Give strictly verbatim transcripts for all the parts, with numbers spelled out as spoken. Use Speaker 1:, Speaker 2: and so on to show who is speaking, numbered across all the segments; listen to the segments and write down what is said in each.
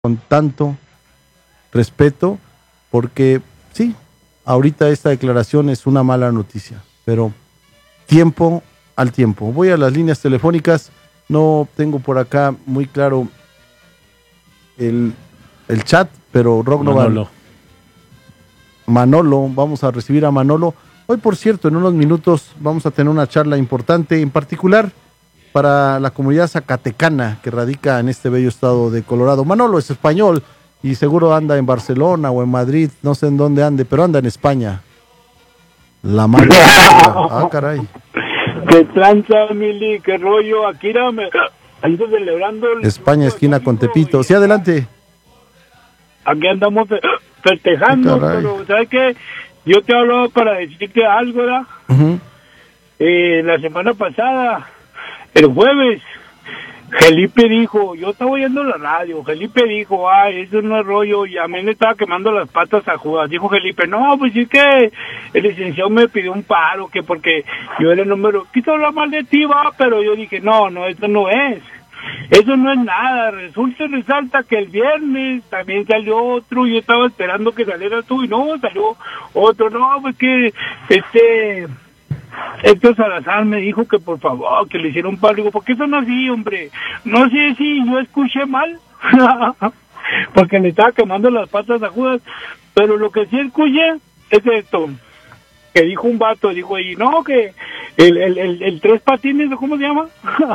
Speaker 1: con tanto respeto, porque sí, ahorita esta declaración es una mala noticia, pero tiempo al tiempo. Voy a las líneas telefónicas, no tengo por acá muy claro el, el chat, pero Rognovan,
Speaker 2: Manolo.
Speaker 1: Manolo, vamos a recibir a Manolo. Hoy, por cierto, en unos minutos vamos a tener una charla importante, en particular para la comunidad zacatecana que radica en este bello estado de Colorado. Manolo es español y seguro anda en Barcelona o en Madrid, no sé en dónde ande, pero anda en España. La mano. Ah, caray.
Speaker 3: ¿Qué tranza, Mili? ¿Qué rollo? Aquí me... ando celebrando... El...
Speaker 1: España, esquina con Tepito. Sí, adelante.
Speaker 3: Aquí andamos fe... festejando, pero ¿sabes qué? Yo te hablo para decirte algo, ¿verdad? Uh-huh. Eh, la semana pasada, el jueves, Felipe dijo, yo estaba oyendo la radio, Felipe dijo, ay, eso no es rollo, y a mí me estaba quemando las patas a Judas. Dijo Felipe, no, pues sí que el licenciado me pidió un paro, que porque yo era el número, quito hablar mal de ti, va, pero yo dije, no, no, eso no es. Eso no es nada, resulta y resalta que el viernes también salió otro, yo estaba esperando que saliera tú y no, salió otro, no, pues que este Héctor Salazar me dijo que por favor, que le hiciera un paro, digo, ¿por qué son así, hombre? No sé si yo escuché mal, porque le estaba quemando las patas a Judas, pero lo que sí escuché es esto, que dijo un vato, dijo ahí, no, que el, el, el, el tres patines, ¿cómo se llama?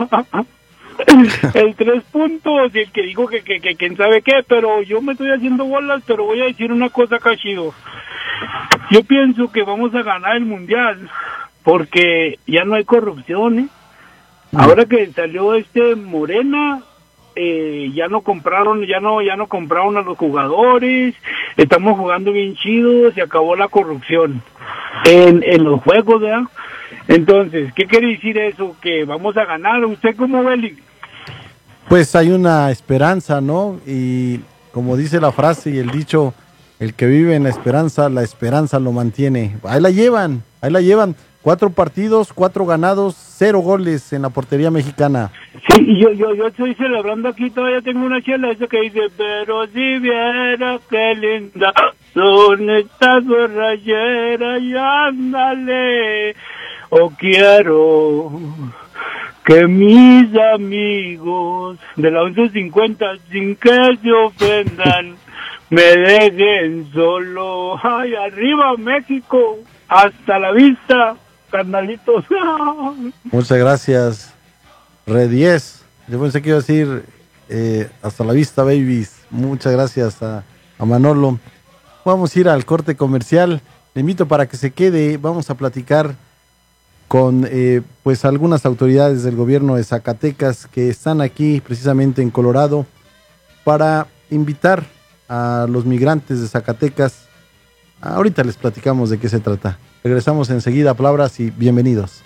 Speaker 3: El tres puntos, y el que dijo que, que, que quién sabe qué, pero yo me estoy haciendo bolas, pero voy a decir una cosa acá, chido. Yo pienso que vamos a ganar el mundial, porque ya no hay corrupción, ¿eh? Ahora que salió este Morena, eh, ya no compraron, ya no, ya no compraron a los jugadores, estamos jugando bien chido, se acabó la corrupción en, en los juegos, ¿verdad? Entonces, ¿qué quiere decir eso? Que vamos a ganar. ¿Usted cómo ve?
Speaker 1: Pues hay una esperanza, ¿no? Y como dice la frase y el dicho, el que vive en la esperanza, la esperanza lo mantiene. Ahí la llevan, ahí la llevan. Cuatro partidos, cuatro ganados, cero goles en la portería mexicana.
Speaker 3: Sí, y yo, yo, yo estoy celebrando aquí, todavía tengo una chela esa que dice, pero si viera qué linda son estas borracheras y ándale. O quiero que mis amigos de la once cincuenta, sin que se ofendan, me dejen solo. Ay, arriba México, hasta la vista, carnalitos.
Speaker 1: Muchas gracias, Red diez. Yo pensé que iba a decir eh, hasta la vista, babies. Muchas gracias a, a Manolo. Vamos a ir al corte comercial. Le invito para que se quede. Vamos a platicar con eh, pues algunas autoridades del gobierno de Zacatecas que están aquí precisamente en Colorado para invitar a los migrantes de Zacatecas. Ahorita les platicamos de qué se trata. Regresamos enseguida. Palabras y bienvenidos.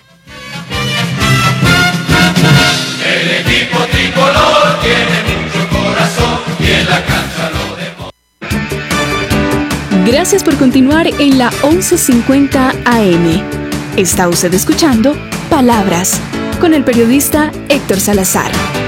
Speaker 4: El equipo tricolor tiene mucho corazón y en la cancha lo demuestra.
Speaker 5: Gracias por continuar en la once cincuenta A M. Está usted escuchando Palabras con el periodista Héctor Salazar.